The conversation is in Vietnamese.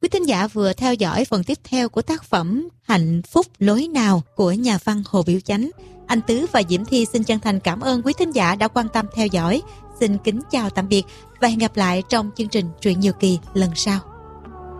Quý thính giả vừa theo dõi phần tiếp theo của tác phẩm Hạnh phúc lối nào của nhà văn Hồ Biểu Chánh. Anh Tứ và Diễm Thi xin chân thành cảm ơn quý thính giả đã quan tâm theo dõi. Xin kính chào tạm biệt và hẹn gặp lại trong chương trình Truyện Nhiều Kỳ lần sau.